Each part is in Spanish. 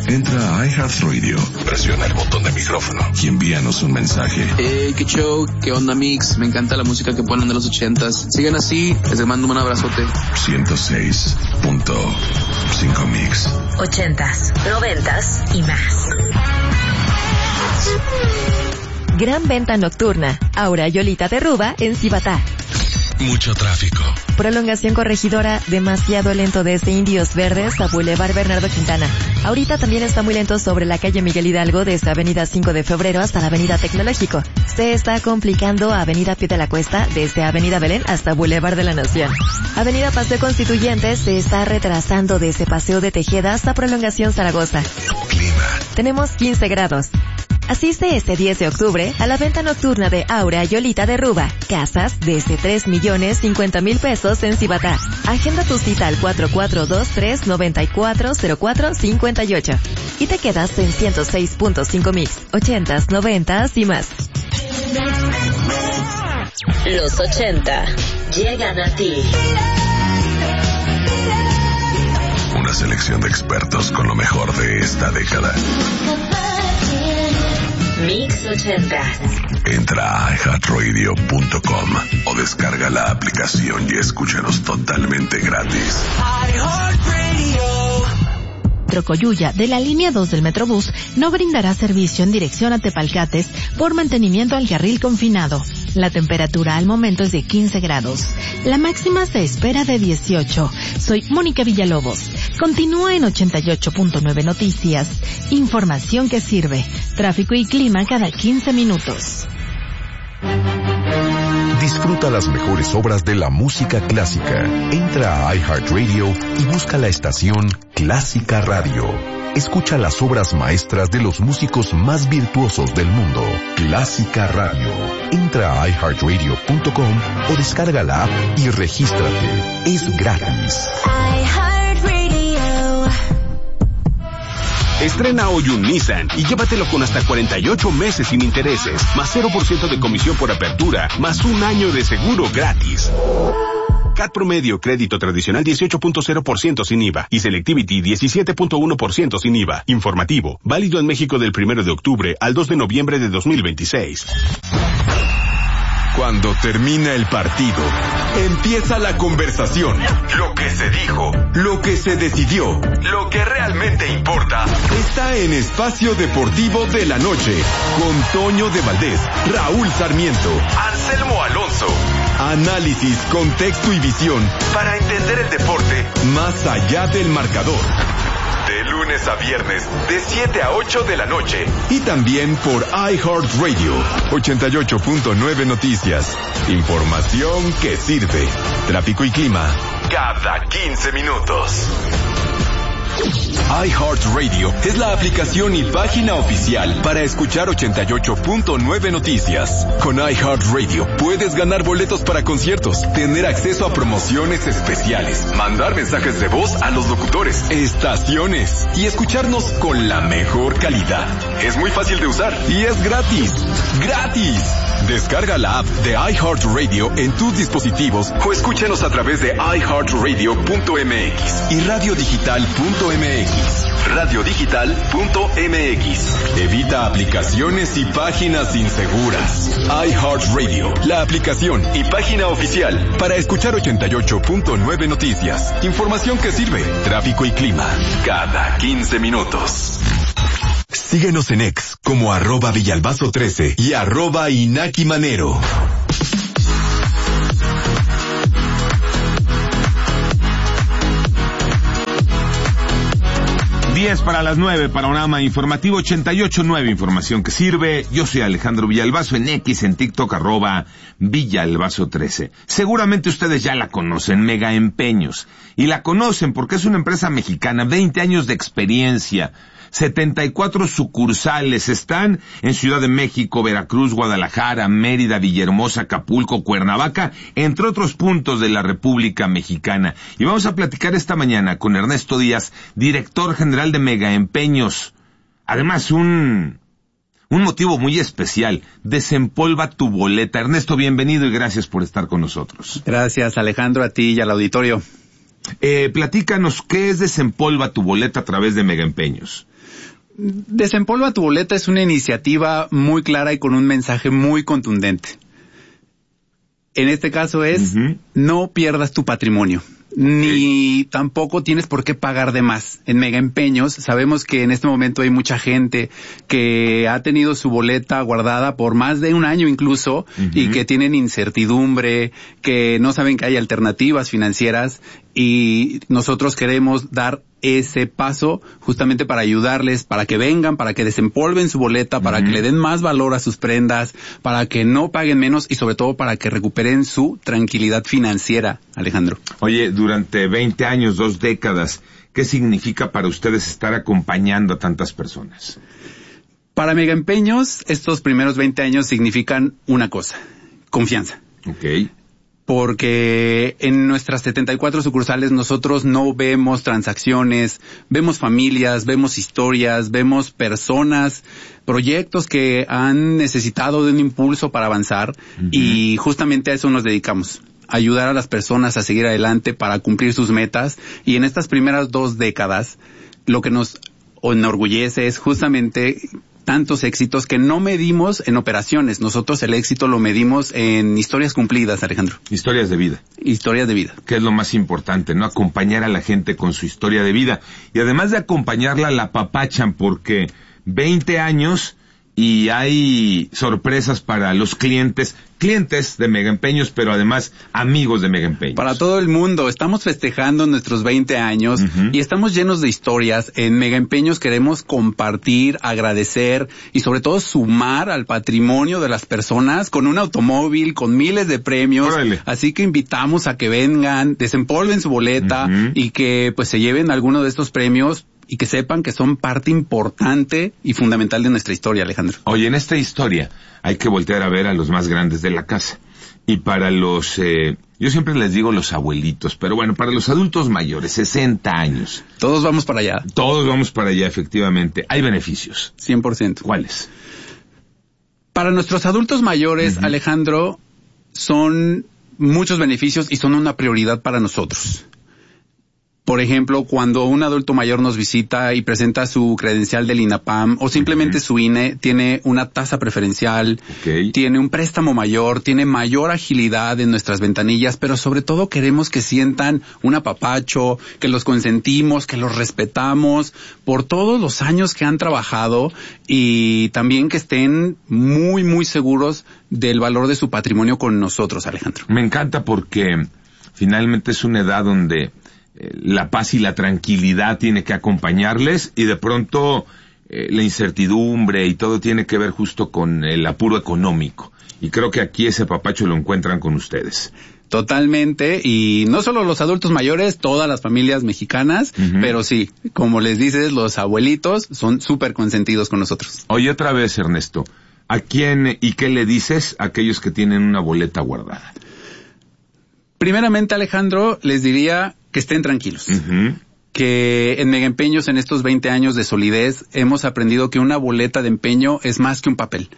Entra a iHeartRadio, presiona el botón de micrófono y envíanos un mensaje. Qué show, qué onda Mix, me encanta la música que ponen de los 80s. Sigan así, les mando un abrazote. 106.5 Mix. 80s, 90s y más. Gran venta nocturna. Aura y Olita de Ruba en Cibatá. Mucho tráfico. Prolongación Corregidora, demasiado lento desde Indios Verdes a Boulevard Bernardo Quintana. Ahorita también está muy lento sobre la calle Miguel Hidalgo desde Avenida 5 de Febrero hasta la Avenida Tecnológico. Se está complicando a Avenida Pie de la Cuesta desde Avenida Belén hasta Boulevard de la Nación. Avenida Paseo Constituyente se está retrasando desde Paseo de Tejeda hasta Prolongación Zaragoza. Clima. Tenemos 15 grados. Asiste este 10 de octubre a la venta nocturna de Aura y Olita de Ruba. Casas desde 3,050,000 pesos en Cibatá. Agenda tu cita al 4423-940458. Y te quedas en 106.5 Mix, 80s, 90s y más. Los 80 llegan a ti. Una selección de expertos con lo mejor de esta década. Mix 80. Entra a iHeartRadio.com o descarga la aplicación y escúchanos totalmente gratis. Trocoyuya, de la línea 2 del Metrobús, no brindará servicio en dirección a Tepalcates por mantenimiento al carril confinado. La temperatura al momento es de 15 grados. La máxima se espera de 18. Soy Mónica Villalobos. Continúa en 88.9 Noticias. Información que sirve. Tráfico y clima cada 15 minutos. Disfruta las mejores obras de la música clásica. Entra a iHeartRadio y busca la estación Clásica Radio. Escucha las obras maestras de los músicos más virtuosos del mundo. Clásica Radio. Entra a iHeartRadio.com o descarga la app y regístrate. Es gratis. Estrena hoy un Nissan y llévatelo con hasta 48 meses sin intereses, más 0% de comisión por apertura, más un año de seguro gratis. CAT promedio, crédito tradicional 18.0% sin IVA y Selectivity 17.1% sin IVA. Informativo, válido en México del 1 de octubre al 2 de noviembre de 2026. Cuando termina el partido, empieza la conversación. Lo que se dijo, lo que se decidió, lo que realmente importa, está en Espacio Deportivo de la Noche, con Toño de Valdés, Raúl Sarmiento, Anselmo Alonso. Análisis, contexto y visión para entender el deporte más allá del marcador. De lunes a viernes, de 7 a 8 de la noche. Y también por iHeartRadio, 88.9 Noticias. Información que sirve. Tráfico y clima, cada 15 minutos. iHeartRadio es la aplicación y página oficial para escuchar 88.9 Noticias. Con iHeartRadio puedes ganar boletos para conciertos, tener acceso a promociones especiales, mandar mensajes de voz a los locutores, estaciones y escucharnos con la mejor calidad. Es muy fácil de usar y es gratis. ¡Gratis! Descarga la app de iHeartRadio en tus dispositivos o escúchanos a través de iHeartRadio.mx y radiodigital.mx. Radiodigital.mx. Evita aplicaciones y páginas inseguras. iHeartRadio, la aplicación y página oficial para escuchar 88.9 Noticias. Información que sirve. Tráfico y clima, cada 15 minutos. Síguenos en X como @Villalbazo13 y @Inaki Manero. Para las 9, panorama informativo 88.9, información que sirve. Yo soy Alejandro Villalbazo en X, en TikTok, @Villalbazo13. Seguramente ustedes ya la conocen, Mega Empeños. Y la conocen porque es una empresa mexicana, 20 años de experiencia. 74 sucursales están en Ciudad de México, Veracruz, Guadalajara, Mérida, Villahermosa, Acapulco, Cuernavaca, entre otros puntos de la República Mexicana. Y vamos a platicar esta mañana con Ernesto Díaz, director general de Mega Empeños. Además, un motivo muy especial, desempolva tu boleta. Ernesto, bienvenido y gracias por estar con nosotros. Gracias, Alejandro, a ti y al auditorio. Platícanos, ¿qué es Desempolva tu boleta a través de Mega Empeños? Desempolva tu boleta es una iniciativa muy clara y con un mensaje muy contundente. En este caso es, no pierdas tu patrimonio. Ni tampoco tienes por qué pagar de más. En Mega Empeños sabemos que en este momento hay mucha gente que ha tenido su boleta guardada por más de un año incluso y que tienen incertidumbre, que no saben que hay alternativas financieras y nosotros queremos dar ese paso justamente para ayudarles, para que vengan, para que desempolven su boleta, para que le den más valor a sus prendas, para que no paguen menos y sobre todo para que recuperen su tranquilidad financiera, Alejandro. Oye, durante 20 años, 2 décadas, ¿qué significa para ustedes estar acompañando a tantas personas? Para Mega Empeños, estos primeros 20 años significan una cosa, confianza. Okay. Porque en nuestras 74 sucursales nosotros no vemos transacciones, vemos familias, vemos historias, vemos personas, proyectos que han necesitado de un impulso para avanzar y justamente a eso nos dedicamos. Ayudar a las personas a seguir adelante para cumplir sus metas y en estas primeras 2 décadas lo que nos enorgullece es justamente tantos éxitos que no medimos en operaciones. Nosotros el éxito lo medimos en historias cumplidas, Alejandro. Historias de vida. Historias de vida. Que es lo más importante, ¿no? Acompañar a la gente con su historia de vida. Y además de acompañarla, la apapachan porque 20 años y hay sorpresas para los clientes de Mega Empeños, pero además amigos de Mega Empeños. Para todo el mundo, estamos festejando nuestros 20 años y estamos llenos de historias. En Mega Empeños queremos compartir, agradecer y sobre todo sumar al patrimonio de las personas con un automóvil, con miles de premios. Órale. Así que invitamos a que vengan, desempolven su boleta y que pues se lleven alguno de estos premios y que sepan que son parte importante y fundamental de nuestra historia, Alejandro. Oye, en esta historia hay que voltear a ver a los más grandes de la casa. Y para los, yo siempre les digo los abuelitos, pero bueno, para los adultos mayores, 60 años. Todos vamos para allá. Todos vamos para allá, efectivamente. Hay beneficios. 100%. ¿Cuáles? Para nuestros adultos mayores, Alejandro, son muchos beneficios y son una prioridad para nosotros. Por ejemplo, cuando un adulto mayor nos visita y presenta su credencial del INAPAM o simplemente su INE, tiene una tasa preferencial, tiene un préstamo mayor, tiene mayor agilidad en nuestras ventanillas, pero sobre todo queremos que sientan un apapacho, que los consentimos, que los respetamos por todos los años que han trabajado y también que estén muy, muy seguros del valor de su patrimonio con nosotros, Alejandro. Me encanta porque finalmente es una edad donde la paz y la tranquilidad tiene que acompañarles y de pronto la incertidumbre y todo tiene que ver justo con el apuro económico. Y creo que aquí ese papacho lo encuentran con ustedes. Totalmente, y no solo los adultos mayores, todas las familias mexicanas, pero sí, como les dices, los abuelitos son súper consentidos con nosotros. Oye, otra vez, Ernesto, ¿a quién y qué le dices a aquellos que tienen una boleta guardada? Primeramente, Alejandro, les diría que estén tranquilos. Que en Mega Empeños, en estos 20 años de solidez, hemos aprendido que una boleta de empeño es más que un papel.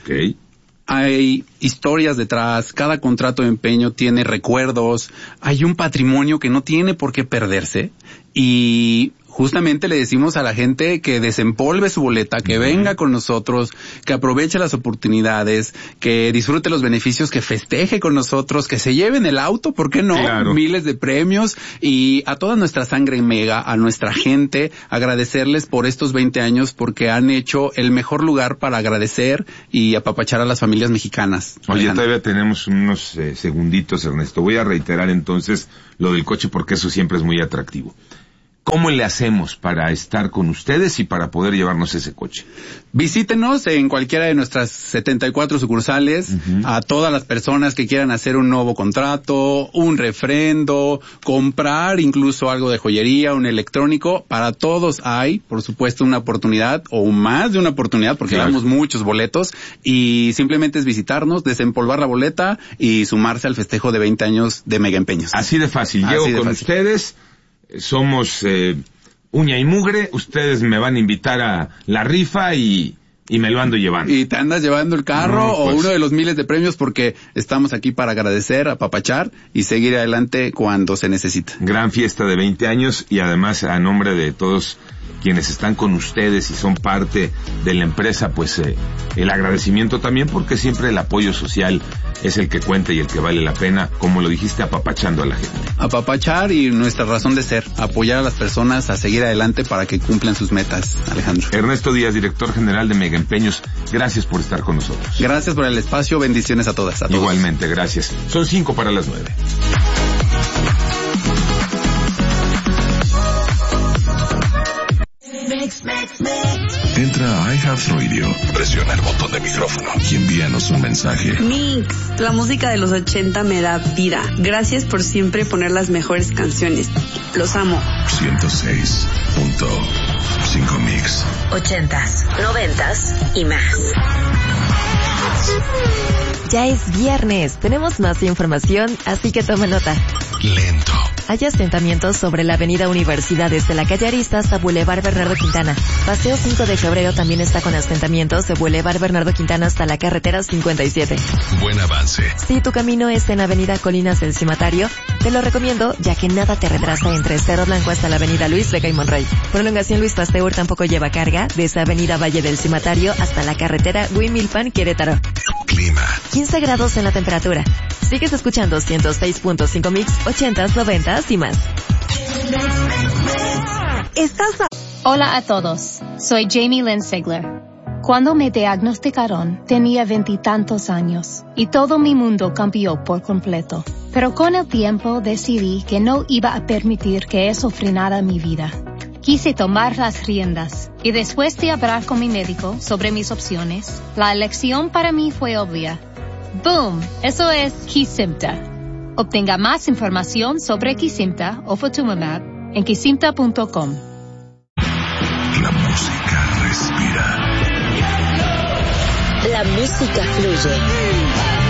Hay historias detrás, cada contrato de empeño tiene recuerdos, hay un patrimonio que no tiene por qué perderse y justamente le decimos a la gente que desempolve su boleta, que venga con nosotros, que aproveche las oportunidades, que disfrute los beneficios, que festeje con nosotros, que se lleven el auto, ¿por qué no? Claro. Miles de premios y a toda nuestra sangre en Mega, a nuestra gente, agradecerles por estos 20 años porque han hecho el mejor lugar para agradecer y apapachar a las familias mexicanas. Oye, todavía tenemos unos segunditos, Ernesto. Voy a reiterar entonces lo del coche porque eso siempre es muy atractivo. ¿Cómo le hacemos para estar con ustedes y para poder llevarnos ese coche? Visítenos en cualquiera de nuestras 74 sucursales, a todas las personas que quieran hacer un nuevo contrato, un refrendo, comprar incluso algo de joyería, un electrónico. Para todos hay, por supuesto, una oportunidad o más de una oportunidad porque damos muchos boletos y simplemente es visitarnos, desempolvar la boleta y sumarse al festejo de 20 años de Mega Empeños. Así de fácil. Llego con ustedes. Somos uña y mugre, ustedes me van a invitar a la rifa y Y me lo ando llevando. Y te andas llevando el carro o uno de los miles de premios, porque estamos aquí para agradecer, apapachar y seguir adelante cuando se necesita. Gran fiesta de 20 años y además a nombre de todos quienes están con ustedes y son parte de la empresa, pues el agradecimiento también, porque siempre el apoyo social es el que cuenta y el que vale la pena, como lo dijiste, apapachando a la gente. Apapachar y nuestra razón de ser, apoyar a las personas a seguir adelante para que cumplan sus metas, Alejandro. Ernesto Díaz, director general de Mega Empeños, gracias por estar con nosotros. Gracias por el espacio, bendiciones a todas, a todos. Igualmente, gracias. Son 5:09. Entra a iHeartRadio, presiona el botón de micrófono y envíanos un mensaje. Mix, la música de los 80 me da vida. Gracias por siempre poner las mejores canciones. Los amo. 106.5 Mix. 80s, 90s y más. Ya es viernes, tenemos más información, así que toma nota. Lento. Hay asentamientos sobre la avenida Universidad desde la calle Arista hasta Boulevard Bernardo Quintana. Paseo 5 de febrero también está con asentamientos de Boulevard Bernardo Quintana hasta la carretera 57. Buen avance. Si tu camino es en avenida Colinas del Cimatario, te lo recomiendo ya que nada te retrasa entre Cerro Blanco hasta la avenida Luis Vega y Monroy. Prolongación Luis Pasteur tampoco lleva carga desde avenida Valle del Cimatario hasta la carretera Huimilpan Querétaro. Clima. 15 grados en la temperatura. Sigues escuchando 106.5 Mix, 80s, 90s y más. Hola a todos, soy Jamie Lynn Sigler. Cuando me diagnosticaron, tenía 20 y tantos años y todo mi mundo cambió por completo. Pero con el tiempo decidí que no iba a permitir que eso frenara mi vida. Quise tomar las riendas y después de hablar con mi médico sobre mis opciones, la elección para mí fue obvia. ¡Boom! Eso es Kesimpta. Obtenga más información sobre Kesimpta o Ofatumumab en kesimpta.com. La música respira. La música fluye.